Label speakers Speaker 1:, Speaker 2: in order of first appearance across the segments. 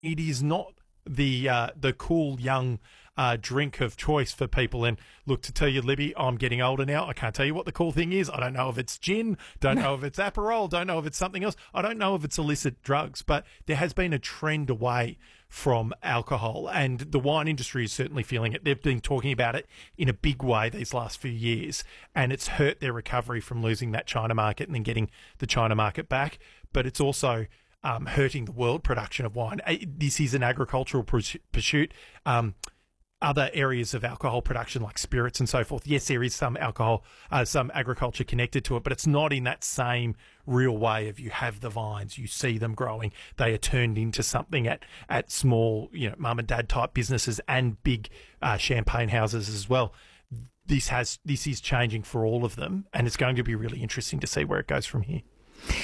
Speaker 1: It is not the cool young drink of choice for people. And look, to tell you, Libby, I'm getting older now. I can't tell you what the cool thing is. I don't know if it's gin, don't know if it's Aperol, don't know if it's something else. I don't know if it's illicit drugs, but there has been a trend away from alcohol, and the wine industry is certainly feeling it. They've been talking about it in a big way these last few years, and it's hurt their recovery from losing that China market and then getting the China market back. But it's also hurting the world production of wine. This is an agricultural pursuit. Other areas of alcohol production like spirits and so forth, yes, there is some alcohol, some agriculture connected to it, but it's not in that same real way of you have the vines, you see them growing, they are turned into something at small, mum and dad type businesses and big champagne houses as well. This is changing for all of them, and it's going to be really interesting to see where it goes from here.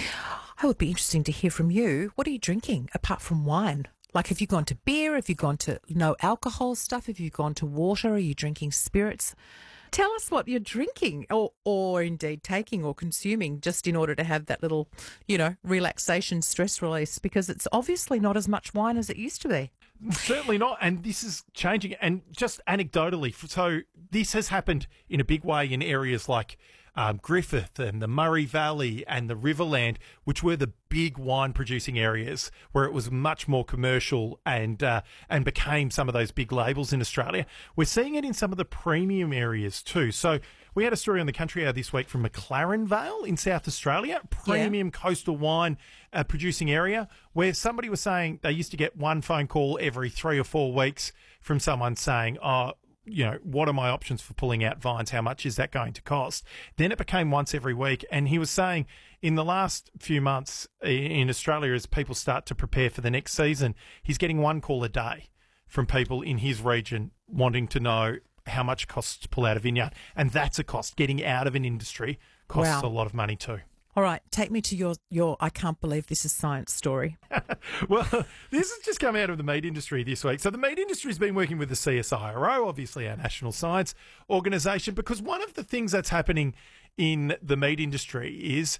Speaker 2: It would be interesting to hear from you. What are you drinking apart from wine? Like, have you gone to beer? Have you gone to no alcohol stuff? Have you gone to water? Are you drinking spirits? Tell us what you're drinking or indeed taking or consuming just in order to have that little, relaxation, stress release, because it's obviously not as much wine as it used to be.
Speaker 1: Certainly not. And this is changing. And just anecdotally, so this has happened in a big way in areas like Griffith and the Murray Valley and the Riverland, which were the big wine producing areas where it was much more commercial and became some of those big labels in Australia. We're seeing it in some of the premium areas too. So we had a story on the Country Hour this week from McLaren Vale in South Australia, premium coastal wine producing area, where somebody was saying they used to get one phone call every 3 or 4 weeks from someone saying, what are my options for pulling out vines? How much is that going to cost? Then it became once every week. And he was saying in the last few months in Australia, as people start to prepare for the next season, he's getting one call a day from people in his region wanting to know how much it costs to pull out a vineyard. And that's a cost. Getting out of an industry costs a lot of money too.
Speaker 2: All right, take me to your I can't believe this is science story.
Speaker 1: Well, this has just come out of the meat industry this week. So the meat industry has been working with the CSIRO, obviously our national science organisation, because one of the things that's happening in the meat industry is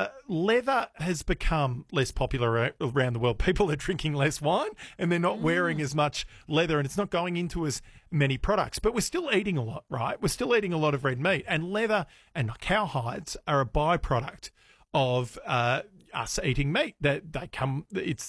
Speaker 1: leather has become less popular around the world. People are drinking less wine and they're not wearing as much leather, and it's not going into as many products. But we're still eating a lot, right? We're still eating a lot of red meat, and leather and cow hides are a byproduct of us eating meat. They come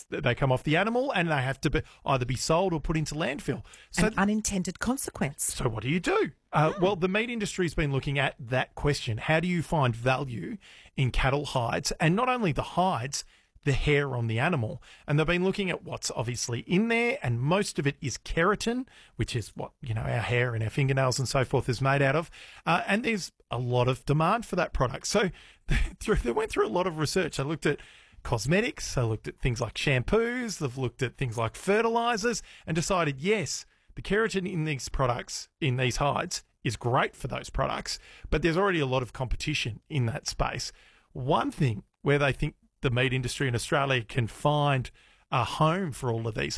Speaker 1: off the animal, and they have to either be sold or put into landfill. So
Speaker 2: an unintended consequence.
Speaker 1: So what do you do? Well, the meat industry has been looking at that question. How do you find value in cattle hides? And not only the hides, the hair on the animal. And they've been looking at what's obviously in there, and most of it is keratin, which is what, our hair and our fingernails and so forth is made out of. And there's a lot of demand for that product. So they went through a lot of research. They looked at cosmetics, they looked at things like shampoos, they've looked at things like fertilizers, and decided, yes, the keratin in these products, in these hides, is great for those products, but there's already a lot of competition in that space. One thing where they think the meat industry in Australia can find a home for all of these